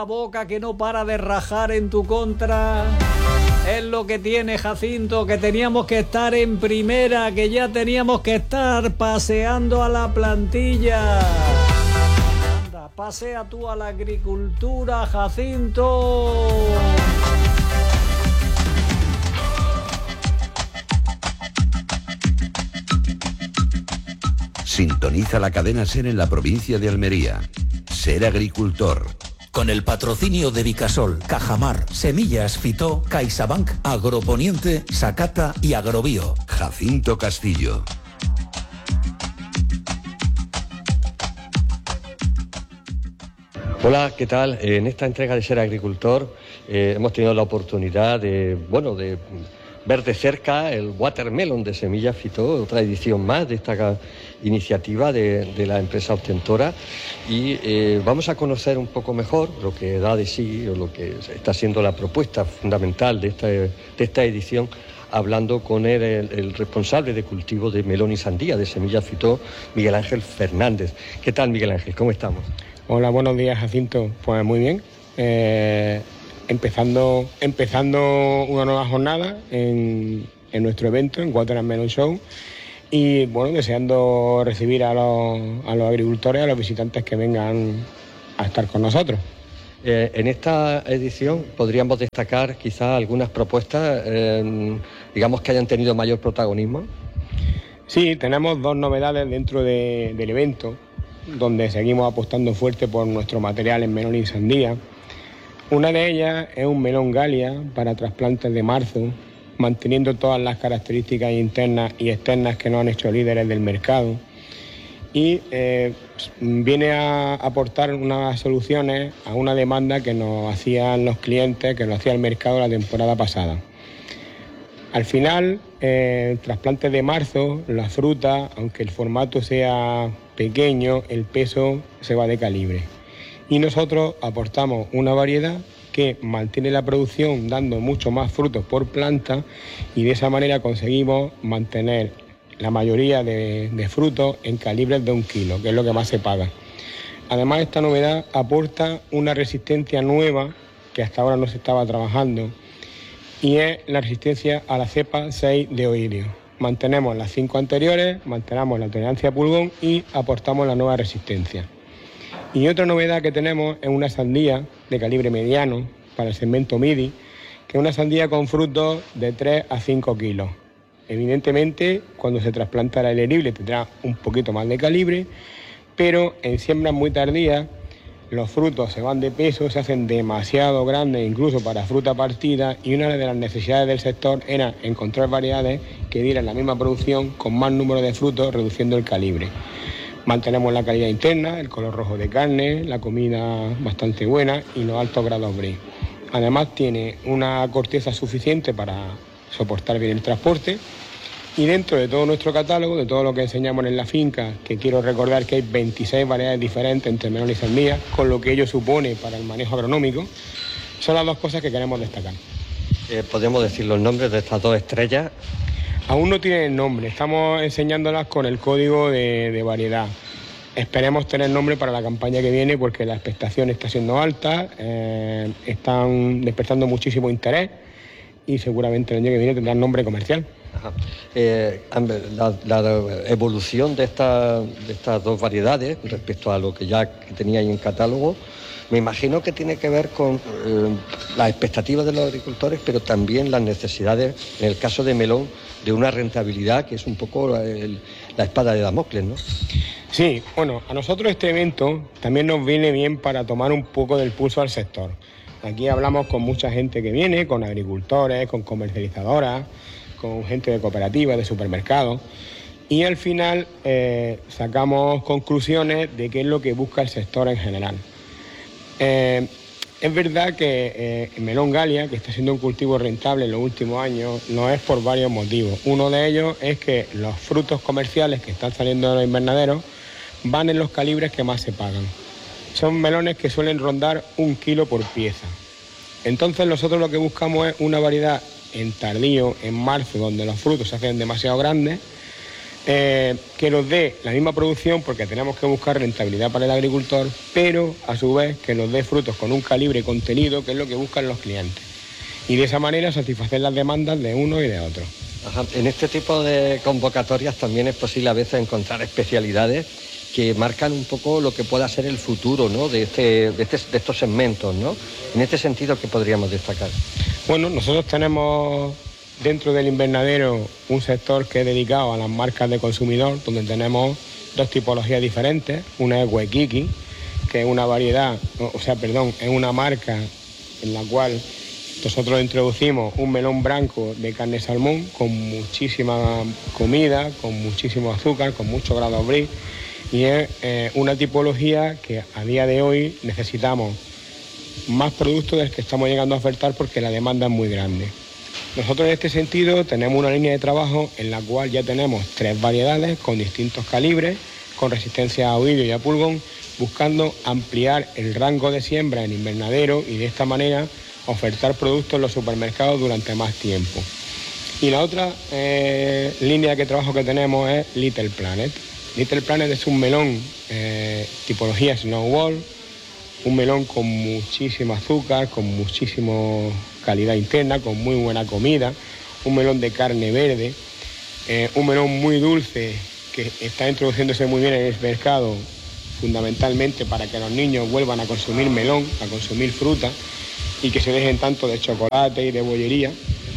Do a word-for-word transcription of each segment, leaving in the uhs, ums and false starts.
esa boca que no para de rajar en tu contra. Es lo que tiene, Jacinto, que teníamos que estar en primera, que ya teníamos que estar paseando a la plantilla. Anda, pasea tú a la agricultura, Jacinto. Sintoniza la cadena SER en la provincia de Almería. Ser agricultor. Con el patrocinio de Vicasol, Cajamar, Semillas Fitó, CaixaBank, Agroponiente, Sacata y Agrobio. Jacinto Castillo. Hola, ¿qué tal? En esta entrega de Ser Agricultor eh, hemos tenido la oportunidad de, bueno, de ver de cerca el Watermelon de Semillas Fitó, otra edición más de esta iniciativa de, de la empresa ostentora, y eh, vamos a conocer un poco mejor lo que da de sí o lo que está siendo la propuesta fundamental de esta, de esta edición, hablando con el, el, el responsable de cultivo de melón y sandía de Semillas Fitó, Miguel Ángel Fernández. ¿Qué tal, Miguel Ángel? ¿Cómo estamos? Hola, buenos días, Jacinto. Pues muy bien. Eh, empezando, empezando una nueva jornada en, en nuestro evento, en Watermelon Show. Y bueno, deseando recibir a los, a los agricultores, a los visitantes que vengan a estar con nosotros. Eh, en esta edición podríamos destacar quizás algunas propuestas, eh, digamos, que hayan tenido mayor protagonismo. Sí, tenemos dos novedades dentro de, del evento, donde seguimos apostando fuerte por nuestro material en melón y sandía. Una de ellas es un melón Galia para trasplantes de marzo, manteniendo todas las características internas y externas que nos han hecho líderes del mercado, y eh, viene a aportar unas soluciones a una demanda que nos hacían los clientes, que nos hacía el mercado la temporada pasada. Al final, eh, el trasplante de marzo, la fruta, aunque el formato sea pequeño, el peso se va de calibre. Y nosotros aportamos una variedad que mantiene la producción dando mucho más frutos por planta, y de esa manera conseguimos mantener la mayoría de, de frutos en calibres de un kilo, que es lo que más se paga. Además, esta novedad aporta una resistencia nueva que hasta ahora no se estaba trabajando, y es la resistencia a la cepa seis de oidio. Mantenemos las cinco anteriores, mantenemos la tolerancia a pulgón y aportamos la nueva resistencia. Y otra novedad que tenemos es una sandía de calibre mediano para el segmento midi, que es una sandía con frutos de tres a cinco kilos. Evidentemente, cuando se trasplanta la elerible tendrá un poquito más de calibre, pero en siembras muy tardías los frutos se van de peso, se hacen demasiado grandes incluso para fruta partida, y una de las necesidades del sector era encontrar variedades que dieran la misma producción con más número de frutos, reduciendo el calibre. Mantenemos la calidad interna, el color rojo de carne, la comida bastante buena y los altos grados Brie. Además tiene una corteza suficiente para soportar bien el transporte, y dentro de todo nuestro catálogo, de todo lo que enseñamos en la finca, que quiero recordar que hay veintiséis variedades diferentes entre melón y sandía, con lo que ello supone para el manejo agronómico, son las dos cosas que queremos destacar. Eh, ¿Podemos decir los nombres de estas dos estrellas? Aún no tienen nombre, estamos enseñándolas con el código de, de variedad. Esperemos tener nombre para la campaña que viene, porque la expectación está siendo alta, eh, están despertando muchísimo interés, y seguramente el año que viene tendrán nombre comercial. Ajá. Eh, la, la evolución de, esta, de estas dos variedades respecto a lo que ya teníais en catálogo, me imagino que tiene que ver con eh, las expectativas de los agricultores, pero también las necesidades, en el caso de melón, de una rentabilidad que es un poco la, el, la espada de Damocles, ¿no? Sí, bueno, a nosotros este evento también nos viene bien para tomar un poco del pulso al sector. Aquí hablamos con mucha gente que viene, con agricultores, con comercializadoras, con gente de cooperativas, de supermercados, y al final eh, sacamos conclusiones de qué es lo que busca el sector en general. Eh, es verdad que eh, el melón Galia, que está siendo un cultivo rentable en los últimos años, no es por varios motivos. Uno de ellos es que los frutos comerciales que están saliendo de los invernaderos van en los calibres que más se pagan. Son melones que suelen rondar un kilo por pieza. Entonces nosotros lo que buscamos es una variedad en tardío, en marzo, donde los frutos se hacen demasiado grandes, Eh, que nos dé la misma producción, porque tenemos que buscar rentabilidad para el agricultor, pero a su vez que nos dé frutos con un calibre contenido, que es lo que buscan los clientes. Y de esa manera satisfacer las demandas de uno y de otro. Ajá. En este tipo de convocatorias también es posible a veces encontrar especialidades que marcan un poco lo que pueda ser el futuro, ¿no?, de, este, de, este, de estos segmentos, ¿no? En este sentido, ¿qué podríamos destacar? Bueno, nosotros tenemos dentro del invernadero un sector que es dedicado a las marcas de consumidor, donde tenemos dos tipologías diferentes. Una es Waikiki, que es una variedad, o sea, perdón, es una marca en la cual nosotros introducimos un melón blanco de carne salmón con muchísima comida, con muchísimo azúcar, con mucho grado brie, y es eh, una tipología que a día de hoy necesitamos más productos del que estamos llegando a ofertar porque la demanda es muy grande. Nosotros en este sentido tenemos una línea de trabajo en la cual ya tenemos tres variedades con distintos calibres, con resistencia a oidio y a pulgón, buscando ampliar el rango de siembra en invernadero y de esta manera ofertar productos en los supermercados durante más tiempo. Y la otra eh, línea de trabajo que tenemos es Little Planet. Little Planet es un melón eh, tipología Snowball, un melón con muchísimo azúcar, con muchísima calidad interna, con muy buena comida, un melón de carne verde, eh, un melón muy dulce que está introduciéndose muy bien en el mercado, fundamentalmente para que los niños vuelvan a consumir melón, a consumir fruta y que se dejen tanto de chocolate y de bollería.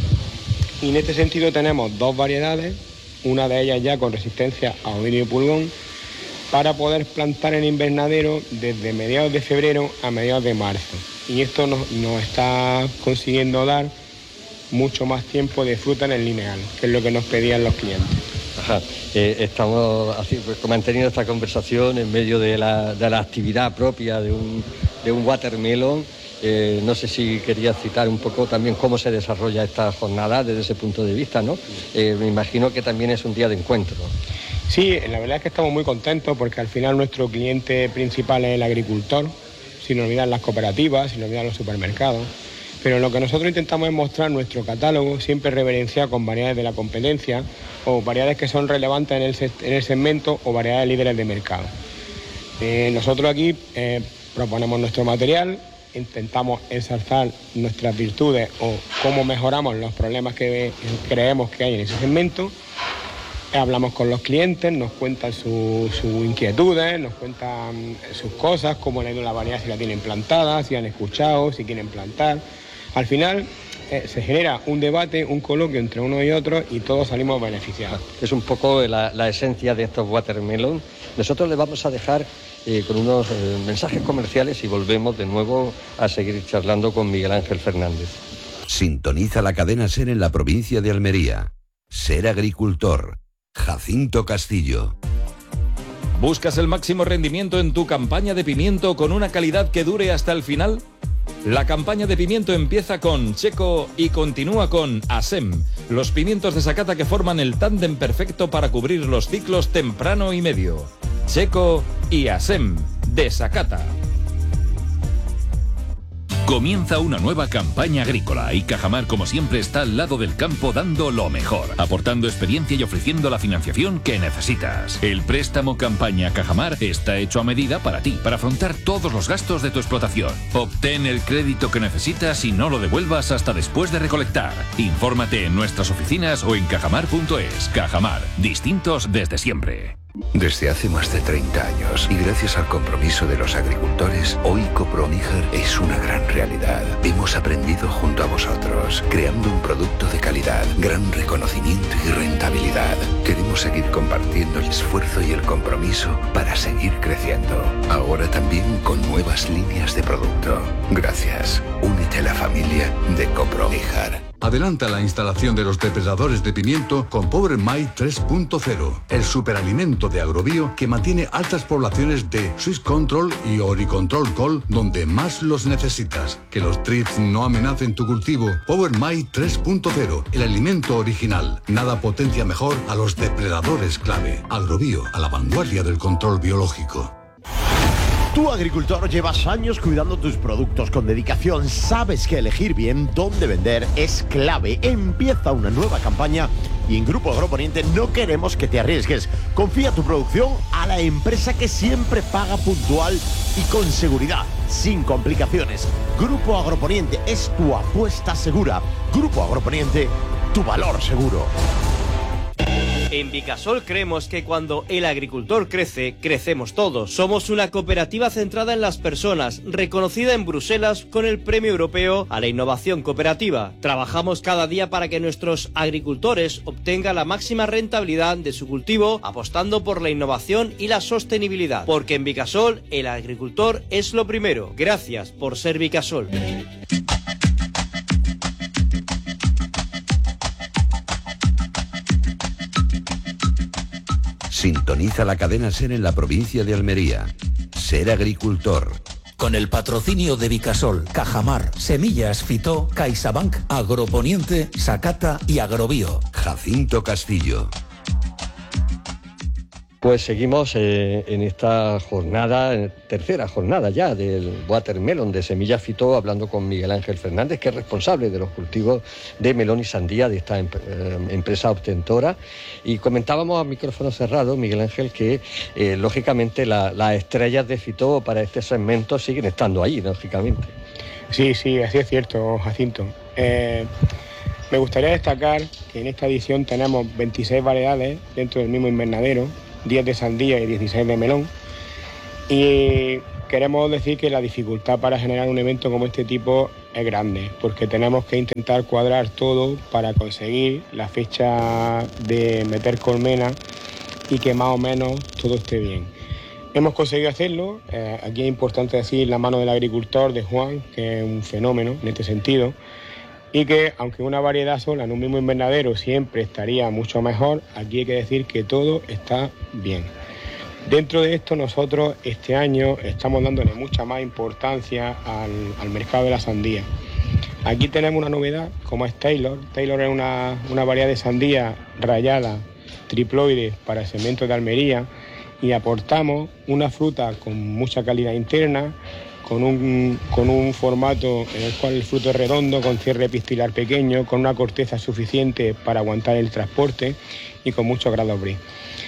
Y en este sentido tenemos dos variedades, una de ellas ya con resistencia a oidio y pulgón, para poder plantar en invernadero desde mediados de febrero a mediados de marzo. Y esto nos, nos está consiguiendo dar mucho más tiempo de fruta en el lineal, que es lo que nos pedían los clientes. Ajá. Eh, estamos así, pues, manteniendo esta conversación en medio de la, de la actividad propia de un, de un watermelon. Eh, no sé si quería citar un poco también cómo se desarrolla esta jornada desde ese punto de vista, ¿no? Eh, me imagino que también es un día de encuentro. Sí, la verdad es que estamos muy contentos porque al final nuestro cliente principal es el agricultor, sin olvidar las cooperativas, sin olvidar los supermercados. Pero lo que nosotros intentamos es mostrar nuestro catálogo, siempre reverenciado con variedades de la competencia o variedades que son relevantes en el, en el segmento o variedades líderes de mercado. Eh, nosotros aquí eh, proponemos nuestro material, intentamos ensalzar nuestras virtudes o cómo mejoramos los problemas que creemos que hay en ese segmento. Hablamos con los clientes, nos cuentan sus su inquietudes, nos cuentan sus cosas, cómo le ha ido la variedad, si la tienen plantada, si han escuchado, si quieren plantar. Al final eh, se genera un debate, un coloquio entre uno y otro y todos salimos beneficiados. Es un poco la, la esencia de estos watermelon. Nosotros les vamos a dejar eh, con unos eh, mensajes comerciales y volvemos de nuevo a seguir charlando con Miguel Ángel Fernández. Sintoniza la cadena SER en la provincia de Almería. Ser agricultor. Jacinto Castillo. ¿Buscas el máximo rendimiento en tu campaña de pimiento con una calidad que dure hasta el final? La campaña de pimiento empieza con Checo y continúa con Asem, los pimientos de Sakata que forman el tándem perfecto para cubrir los ciclos temprano y medio. Checo y Asem, de Sakata. Comienza una nueva campaña agrícola y Cajamar, como siempre, está al lado del campo dando lo mejor, aportando experiencia y ofreciendo la financiación que necesitas. El préstamo campaña Cajamar está hecho a medida para ti, para afrontar todos los gastos de tu explotación. Obtén el crédito que necesitas y no lo devuelvas hasta después de recolectar. Infórmate en nuestras oficinas o en cajamar punto es. Cajamar, distintos desde siempre. Desde hace más de treinta años y gracias al compromiso de los agricultores, hoy Coproníjar es una gran realidad. Hemos aprendido junto a vosotros, creando un producto de calidad, gran reconocimiento y rentabilidad. Queremos seguir compartiendo el esfuerzo y el compromiso para seguir creciendo. Ahora también con nuevas líneas de producto. Gracias. Únete a la familia de Coproníjar. Adelanta la instalación de los depredadores de pimiento con Power Mite tres punto cero, el superalimento de Agrobio que mantiene altas poblaciones de Swiss Control y Oricontrol Col donde más los necesitas. Que los trips no amenacen tu cultivo. Power Mite tres punto cero, el alimento original. Nada potencia mejor a los depredadores clave. Agrobio, a la vanguardia del control biológico. Tú, agricultor, llevas años cuidando tus productos con dedicación. Sabes que elegir bien dónde vender es clave. Empieza una nueva campaña Y en Grupo Agroponiente no queremos que te arriesgues. Confía tu producción a la empresa que siempre paga puntual y con seguridad, sin complicaciones. Grupo Agroponiente es tu apuesta segura. Grupo Agroponiente, tu valor seguro. En Vicasol creemos que cuando el agricultor crece, crecemos todos. Somos una cooperativa centrada en las personas, reconocida en Bruselas con el Premio Europeo a la Innovación Cooperativa. Trabajamos cada día para que nuestros agricultores obtengan la máxima rentabilidad de su cultivo, apostando por la innovación y la sostenibilidad. Porque en Vicasol, el agricultor es lo primero. Gracias por ser Vicasol. Sintoniza la cadena SER en la provincia de Almería. Ser agricultor. Con el patrocinio de Vicasol, Cajamar, Semillas Fitó, CaixaBank, Agroponiente, Sakata y Agrobio. Jacinto Castillo. Pues seguimos eh, en esta jornada, tercera jornada ya del Watermelon de Semillas Fitó, hablando con Miguel Ángel Fernández, que es responsable de los cultivos de melón y sandía de esta em eh, empresa obtentora. Y comentábamos a micrófono cerrado, Miguel Ángel, que eh, lógicamente la, las estrellas de Fitó para este segmento siguen estando ahí, lógicamente. Sí, sí, así es cierto, Jacinto. Eh, me gustaría destacar que en esta edición tenemos veintiséis variedades dentro del mismo invernadero, diez de sandía y dieciséis de melón, y queremos decir que la dificultad para generar un evento como este tipo es grande, porque tenemos que intentar cuadrar todo para conseguir la fecha de meter colmena y que más o menos todo esté bien. Hemos conseguido hacerlo. Eh, aquí es importante decir la mano del agricultor, de Juan, que es un fenómeno en este sentido, y que aunque una variedad sola en un mismo invernadero siempre estaría mucho mejor, aquí hay que decir que todo está bien. Dentro de esto nosotros este año estamos dándole mucha más importancia al, al mercado de la sandía. Aquí tenemos una novedad como es Taylor. Taylor es una, una variedad de sandía rayada, triploide para el segmento de Almería, y aportamos una fruta con mucha calidad interna, Con un, con un formato en el cual el fruto es redondo, con cierre epistilar pequeño, con una corteza suficiente para aguantar el transporte y con muchos grados brie.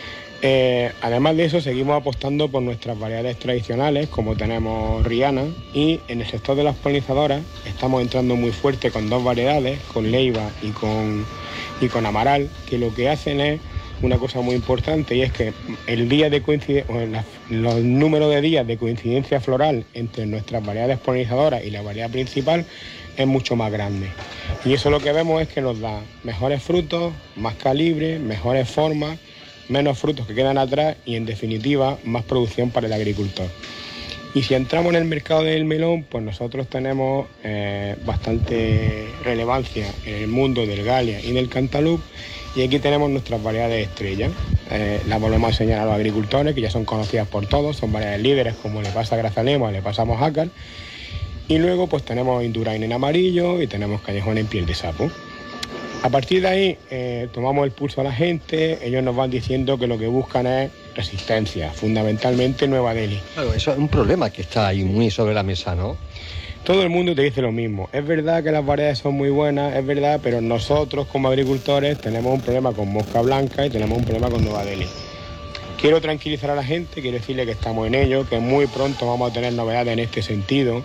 Eh, además de eso, seguimos apostando por nuestras variedades tradicionales, como tenemos Rihanna, y en el sector de las polinizadoras estamos entrando muy fuerte con dos variedades, con Leiva y con, y con Amaral, que lo que hacen es una cosa muy importante, y es que el día de coincidencia, los números de días de coincidencia floral entre nuestras variedades polinizadoras y la variedad principal es mucho más grande. Y eso lo que vemos es que nos da mejores frutos, más calibre, mejores formas, menos frutos que quedan atrás y, en definitiva, más producción para el agricultor. Y si entramos en el mercado del melón, pues nosotros tenemos eh, bastante relevancia en el mundo del Galia y del Cantaloupe, y aquí tenemos nuestras variedades estrellas. Eh, las volvemos a enseñar a los agricultores, que ya son conocidas por todos, son variedades líderes, como le pasa a Grazalema, le pasa a Mojácar. Y luego pues tenemos Indurain en amarillo y tenemos Callejón en piel de sapo. A partir de ahí eh, tomamos el pulso a la gente, ellos nos van diciendo que lo que buscan es resistencia, fundamentalmente Nueva Delhi. Claro, eso es un problema que está ahí muy sobre la mesa, ¿no? Todo el mundo te dice lo mismo. Es verdad que las variedades son muy buenas, es verdad, pero nosotros como agricultores tenemos un problema con mosca blanca y tenemos un problema con Nueva Delhi. Quiero tranquilizar a la gente, quiero decirle que estamos en ello, que muy pronto vamos a tener novedades en este sentido.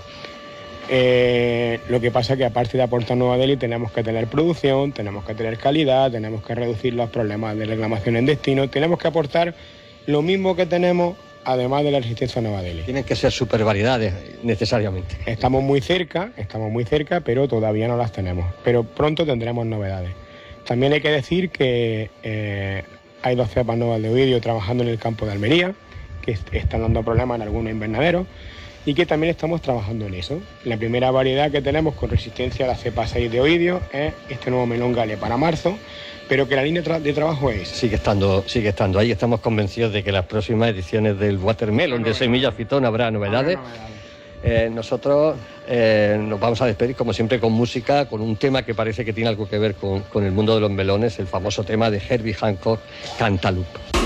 Eh, lo que pasa es que aparte de aportar Nueva Delhi tenemos que tener producción, tenemos que tener calidad, tenemos que reducir los problemas de reclamación en destino, tenemos que aportar lo mismo que tenemos, además de la resistencia a Nueva Delhi. Tienen que ser super variedades necesariamente. Estamos muy cerca, estamos muy cerca, pero todavía no las tenemos. Pero pronto tendremos novedades. También hay que decir que eh, hay dos cepas nuevas de oidio trabajando en el campo de Almería, que están dando problemas en algunos invernaderos, y que también estamos trabajando en eso. La primera variedad que tenemos con resistencia a la cepa seis de oidio es este nuevo melón Galia para marzo, pero que la línea de trabajo es... Sigue estando, sigue estando ahí. Estamos convencidos de que las próximas ediciones del Watermelon de Semillas Fitó habrá novedades. Eh, nosotros eh, nos vamos a despedir, como siempre, con música, con un tema que parece que tiene algo que ver con, con el mundo de los melones, el famoso tema de Herbie Hancock, Cantaloupe.